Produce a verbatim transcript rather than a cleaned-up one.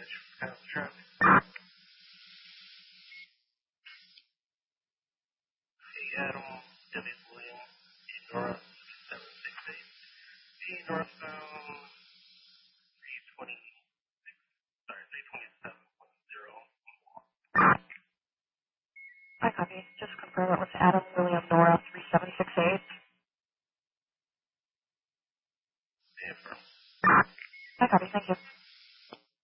I copy. Just confirm it with Adam William Nora.